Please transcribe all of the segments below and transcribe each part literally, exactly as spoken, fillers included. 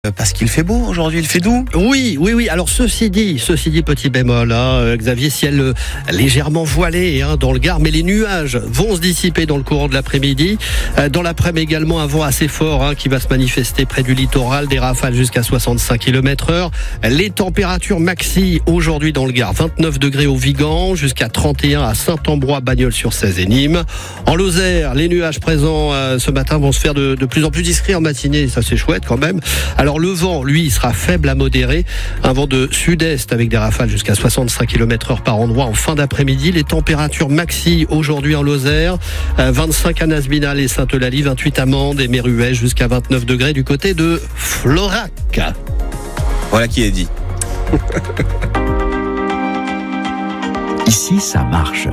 Parce qu'il fait beau aujourd'hui, il fait doux. Oui, oui, oui. Alors ceci dit, ceci dit, petit bémol, hein, Xavier, ciel légèrement voilé hein, dans le Gard, mais les nuages vont se dissiper dans le courant de l'après-midi. Dans l'après-midi également, un vent assez fort hein, qui va se manifester près du littoral, des rafales jusqu'à soixante-cinq kilomètres heure. Les températures maxi aujourd'hui dans le Gard, vingt-neuf degrés au Vigan, jusqu'à trente et un à Saint-Ambrois, Bagnols-sur-Cèze et Nîmes. En Lozère, les nuages présents euh, ce matin vont se faire de, de plus en plus discrets en matinée, ça c'est chouette quand même. Alors le vent, lui, sera faible à modéré. Un vent de sud-est avec des rafales jusqu'à soixante-cinq kilomètres heure par endroit en fin d'après-midi. Les températures maxi aujourd'hui en Lozère, vingt-cinq à Nasbinal et Sainte-Eulalie, vingt-huit à Mende et Méruès, jusqu'à vingt-neuf degrés du côté de Florac. Voilà qui est dit. Ici, ça marche.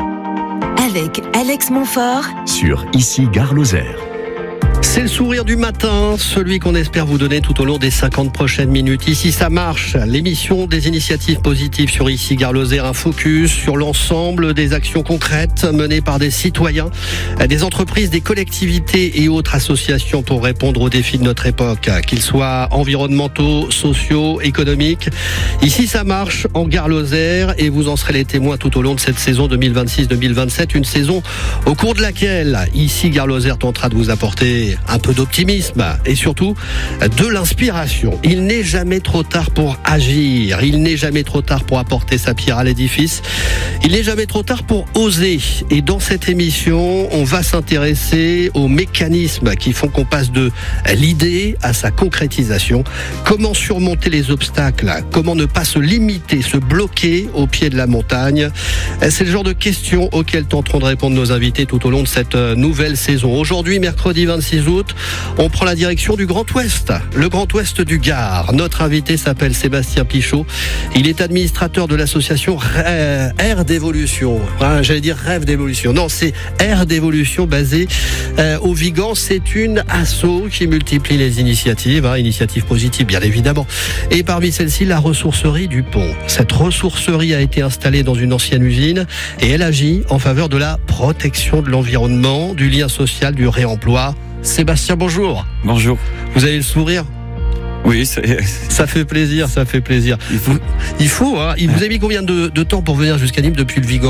Avec Alex Montfort Sur Ici Gare Lozère. C'est le sourire du matin, celui qu'on espère vous donner tout au long des cinquante prochaines minutes. Ici, ça marche. L'émission des initiatives positives sur Ici Gare Lozère, un focus sur l'ensemble des actions concrètes menées par des citoyens, des entreprises, des collectivités et autres associations pour répondre aux défis de notre époque, qu'ils soient environnementaux, sociaux, économiques. Ici, ça marche en Gare Lozère et vous en serez les témoins tout au long de cette saison deux mille vingt-six deux mille vingt-sept, une saison au cours de laquelle Ici Gare Lozère tentera de vous apporter un peu d'optimisme et surtout de l'inspiration. Il n'est jamais trop tard pour agir. Il n'est jamais trop tard pour apporter sa pierre à l'édifice. Il n'est jamais trop tard pour oser. Et dans cette émission, on va s'intéresser aux mécanismes qui font qu'on passe de l'idée à sa concrétisation. Comment surmonter les obstacles? Comment ne pas se limiter, se bloquer au pied de la montagne? C'est le genre de questions auxquelles tenteront de répondre nos invités tout au long de cette nouvelle saison. Aujourd'hui, mercredi vingt-six août, on prend la direction du Grand Ouest, le Grand Ouest du Gard. Notre invité s'appelle Sébastien Pichot. Il est administrateur de l'association Air d'évolution. Hein, j'allais dire Rêve d'évolution. Non, c'est Air d'évolution basée euh, au Vigan. C'est une asso qui multiplie les initiatives, hein, initiatives positives bien évidemment. Et parmi celles-ci, la ressourcerie du Pont. Cette ressourcerie a été installée dans une ancienne usine et elle agit en faveur de la protection de l'environnement, du lien social, du réemploi. Sébastien, bonjour. Bonjour. Vous avez le sourire ? Oui, c'est... ça fait plaisir, ça fait plaisir. Il faut, il faut. Hein. Il vous a mis combien de, de temps pour venir jusqu'à Nîmes depuis le Vigan ?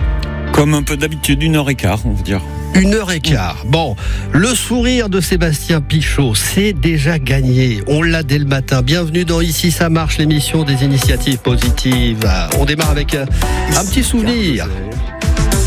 Comme un peu d'habitude, une heure et quart, on va dire. Une heure et quart. Bon, le sourire de Sébastien Pichot, c'est déjà gagné. On l'a dès le matin. Bienvenue dans Ici ça marche, l'émission des initiatives positives. On démarre avec un petit souvenir.